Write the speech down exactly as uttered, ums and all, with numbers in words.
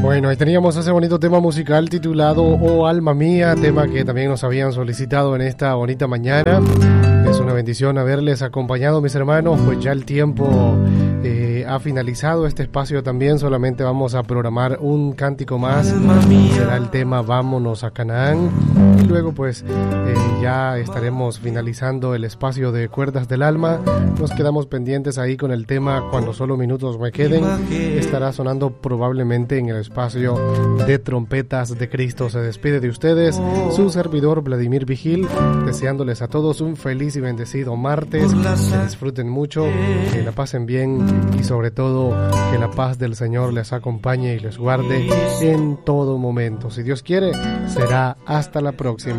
Bueno, ahí teníamos ese bonito tema musical titulado Oh Alma Mía, tema que también nos habían solicitado en esta bonita mañana. Es una bendición haberles acompañado, mis hermanos, pues ya el tiempo eh, ha finalizado este espacio también. Solamente vamos a programar un cántico más, será el tema Vámonos a Canaán, y luego pues eh, ya estaremos finalizando el espacio de Cuerdas del Alma. Nos quedamos pendientes ahí con el tema Cuando Solo Minutos Me Queden. Estará sonando probablemente en el espacio de Trompetas de Cristo. Se despide de ustedes su servidor Vladimir Vigil, deseándoles a todos un feliz y bendecido martes, que disfruten mucho, que la pasen bien y sobre todo que la paz del Señor les acompañe y les guarde en todo momento. Si Dios quiere, será hasta la próxima.